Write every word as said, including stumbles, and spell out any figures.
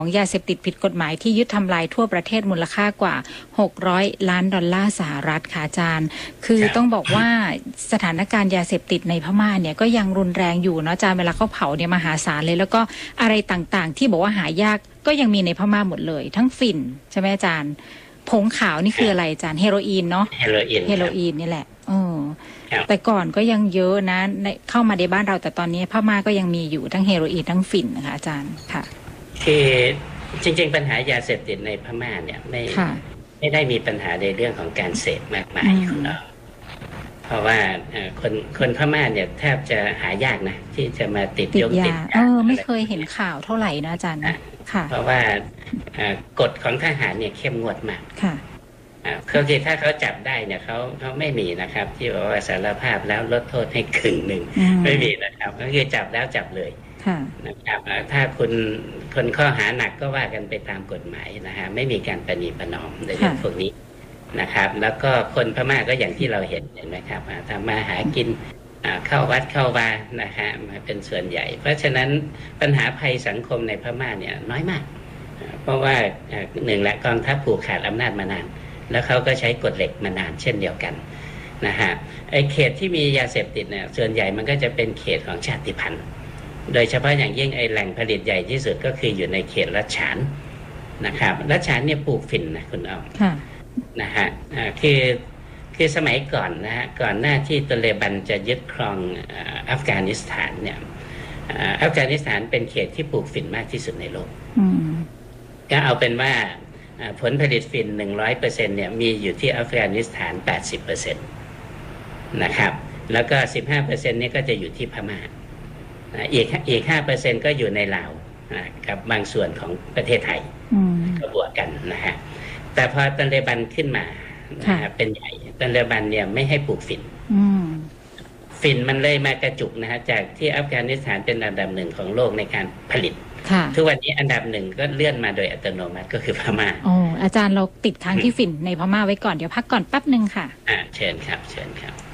ของยาเสพติดผิดกฎหมายที่ยึดทำลายทั่วประเทศมูลค่ากว่าหกร้อยล้านดอลลาร์สหรัฐค่ะอาจารย์คือต้องบอกว่าสถานการณ์ยาเสพติดในพม่าเนี่ยก็ยังรุนแรงอยู่เนาะอาจารย์เวลาเขาเผาเนี่ยมหาศาลเลยแล้วก็อะไรต่างๆที่บอกว่าหายากก็ยังมีในพม่าหมดเลยทั้งฝิ่นใช่ไหมอาจารย์ผงขาวนี่คืออะไรอาจารย์เฮโรอีนเนาะเฮโรอีนเฮโรอีนนี่แหละเออแต่ก่อนก็ยังเยอะนะเข้ามาในบ้านเราแต่ตอนนี้พม่าก็ยังมีอยู่ทั้งเฮโรอีนทั้งฝิ่นนะคะอาจารย์ค่ะคือจริงๆปัญหายาเสพติดในพม่าเนี่ยไม่ไม่ได้มีปัญหาในเรื่องของการเสพมากมายของเราเพราะว่าคนคนพม่าเนี่ยแทบจะหายากนะที่จะมาติดยาติดเออไม่เคยเห็นข่าวเท่าไหร่นะอาจารย์ค่ะเพราะว่ากฎของทหารเนี่ยเข้มงวดมากค่ะคือคือถ้าเขาจับได้เนี่ยเขาเขาไม่มีนะครับที่บอกว่าสารภาพแล้วลดโทษให้ครึ่งหนึ่งไม่มีนะครับก็คือจับแล้วจับเลยนะครับถ้าคุณคนข้อหาหนักก็ว่ากันไปตามกฎหมายนะฮะไม่มีการประนีประนอมในเรื่องพวกนี้นะครับแล้วก็คนพม่าก็อย่างที่เราเห็นเห็นไหมครับทำมาหากินเข้าวัดเข้าวานะฮะมาเป็นส่วนใหญ่ เพราะฉะนั้นปัญหาภัยสังคมในพม่าเนี่ยน้อยมากเพราะว่าหนึ่งละกองทัพผูกขาดอำนาจมานานแล้วเขาก็ใช้กฎเหล็กมานานเช่นเดียวกันนะฮะไอ้เขตที่มียาเสพติดเนี่ยส่วนใหญ่มันก็จะเป็นเขตของชาติพันธุ์โดยเฉพาะอย่างยิ่งไอ้แหล่งผลิตใหญ่ที่สุดก็คืออยู่ในเขตรัชฉานนะครับรัชฉานเนี่ยปลูกฝิ่นนะคุณอ้อมนะฮะคือคือสมัยก่อนนะฮะก่อนหน้าที่ตาเลบันจะยึดครองอัฟกานิสถานเนี่ยอัฟกานิสถานเป็นเขตที่ปลูกฝิ่นมากที่สุดในโลกก็เอาเป็นว่าผลผลิตฝิ่น หนึ่งร้อยเปอร์เซ็นต์ เนี่ยมีอยู่ที่อัฟกานิสถาน แปดสิบเปอร์เซ็นต์ นะครับแล้วก็ สิบห้าเปอร์เซ็นต์ นี่ก็จะอยู่ที่พม่าอีกอีก ห้าเปอร์เซ็นต์ ก็อยู่ในลาวกับบางส่วนของประเทศไทยก็บวกกันนะฮะแต่พอตาเลบันขึ้นมาเป็นใหญ่ตาเลบันเนี่ยไม่ให้ปลูกฝิ่นฝิ่นมันเลยมากระจุกนะฮะจากที่อัฟกานิสถานเป็นอันดับหนึ่งของโลกในการผลิตทุกวันนี้อันดับหนึ่งก็เลื่อนมาโดยอัตโนมัติก็คือพม่าอ๋ออาจารย์เราติดค้างที่ฝิ่นในพม่าไว้ก่อนเดี๋ยวพักก่อนแป๊บนึงค่ะอ่าเชิญครับเชิญครับ